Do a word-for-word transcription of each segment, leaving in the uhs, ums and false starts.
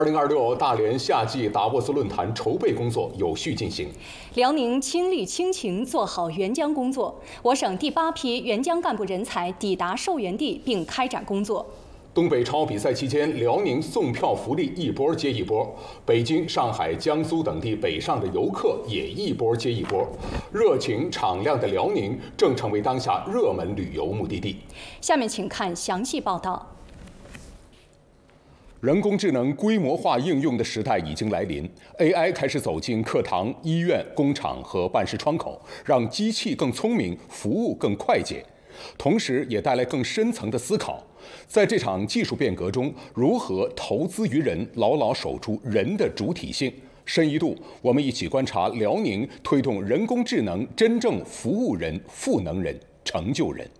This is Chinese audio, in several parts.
二零二六大连夏季达沃斯论坛筹备工作有序进行。 辽宁亲力亲情做好援疆工作，我省第八批援疆干部人才抵达受援地并开展工作。 东北超比赛期间，辽宁送票福利一波接一波，北京、上海、江苏等地北上的游客也一波接一波，热情敞亮的辽宁正成为当下热门旅游目的地。 下面请看详细报道。 人工智能规模化应用的时代已经来临 ，A I 开始走进课堂、医院、工厂和办事窗口，让机器更聪明，服务更快捷，同时也带来更深层的思考。在这场技术变革中，如何投资于人，牢牢守住人的主体性？深一度，我们一起观察辽宁推动人工智能真正服务人、赋能人、成就人。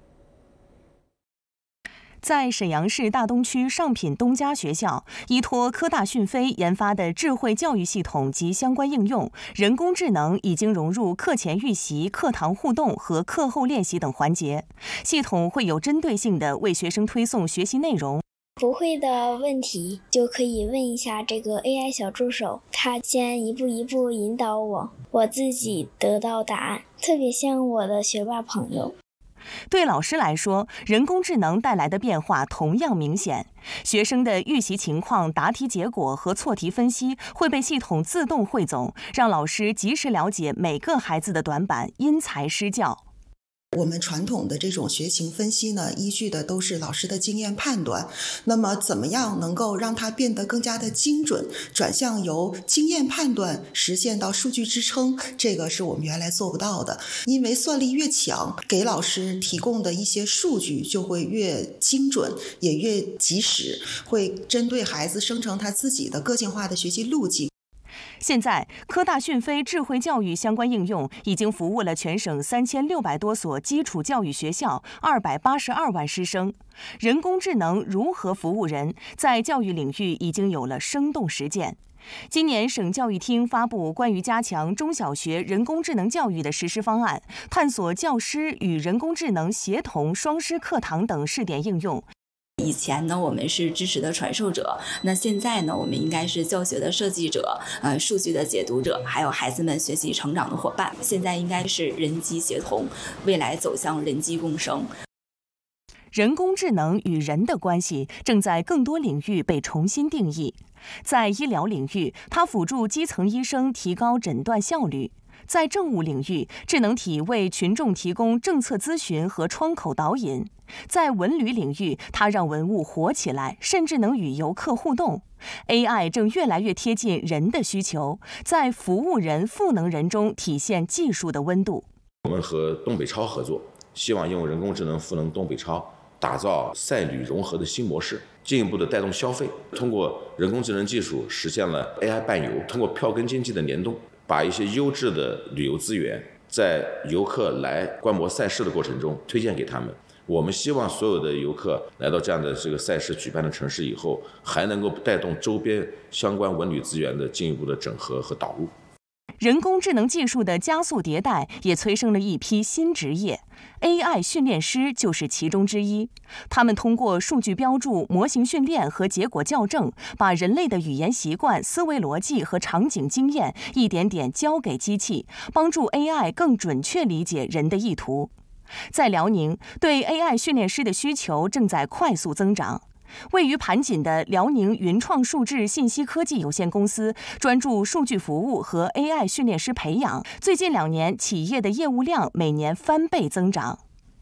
在沈阳市大东区上品东家学校，依托科大讯飞研发的智慧教育系统及相关应用，人工智能已经融入课前预习、课堂互动和课后练习等环节。系统会有针对性地为学生推送学习内容。 不会的问题就可以问一下这个 A I 小助手，它先一步一步引导我，我自己得到答案，特别像我的学霸朋友。 对老师来说，人工智能带来的变化同样明显。学生的预习情况、答题结果和错题分析会被系统自动汇总，让老师及时了解每个孩子的短板，因材施教。 我们传统的这种学情分析呢，依据的都是老师的经验判断。那么怎么样能够让它变得更加的精准，转向由经验判断实现到数据支撑，这个是我们原来做不到的。因为算力越强，给老师提供的一些数据就会越精准，也越及时，会针对孩子生成他自己的个性化的学习路径。 现在，科大讯飞智慧教育相关应用已经服务了全省三千六百多所基础教育学校，二百八十二万师生。人工智能如何服务人，在教育领域已经有了生动实践。今年，省教育厅发布关于加强中小学人工智能教育的实施方案，探索教师与人工智能协同双师课堂等试点应用。 以前呢，我们是知识的传授者，那现在呢，我们应该是教学的设计者，呃，数据的解读者，还有孩子们学习成长的伙伴。现在应该是人机协同，未来走向人机共生。 人工智能与人的关系正在更多领域被重新定义。在医疗领域，它辅助基层医生提高诊断效率；在政务领域，智能体为群众提供政策咨询和窗口导引；在文旅领域，它让文物活起来，甚至能与游客互动。A I 正越来越贴近人的需求，在服务人、赋能人中体现技术的温度。 我们和东北超合作，希望用人工智能赋能东北超，打造赛旅融合的新模式，进一步的带动消费。通过人工智能技术实现了 A I 伴游，通过票根经济的联动，把一些优质的旅游资源在游客来观摩赛事的过程中推荐给他们。我们希望所有的游客来到这样的这个赛事举办的城市以后，还能够带动周边相关文旅资源的进一步的整合和导入。 人工智能技术的加速迭代也催生了一批新职业 ，A I 训练师就是其中之一。他们通过数据标注、模型训练和结果校正，把人类的语言习惯、思维逻辑和场景经验一点点交给机器，帮助 A I 更准确理解人的意图。在辽宁，对 A I 训练师的需求正在快速增长。位于盘锦的辽宁云创数智信息科技有限公司专注数据服务和 A I 训练师培养，最近两年企业的业务量每年翻倍增长。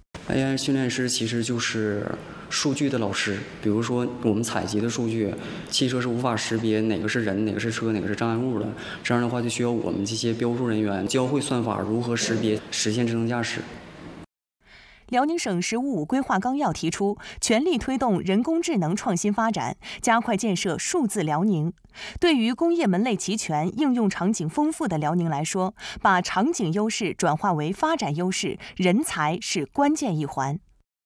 A I 训练师其实就是数据的老师，比如说我们采集的数据，汽车是无法识别哪个是人、哪个是车、哪个是障碍物的，这样的话就需要我们这些标注人员教会算法如何识别，实现智能驾驶。 辽宁省“十五五”规划纲要提出，全力推动人工智能创新发展，加快建设数字辽宁。对于工业门类齐全、应用场景丰富的辽宁来说，把场景优势转化为发展优势，人才是关键一环。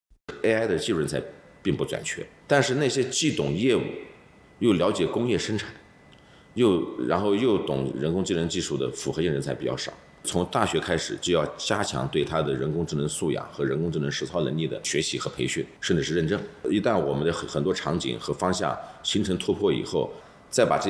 A I 的技术人才并不短缺，但是那些既懂业务，又了解工业生产，又然后又懂人工智能技术的复合性人才比较少。从大学开始就要加强对他的人工智能素养和人工智能实操能力的学习和培训，甚至是认证。一旦我们的很多场景和方向形成突破以后，再把这些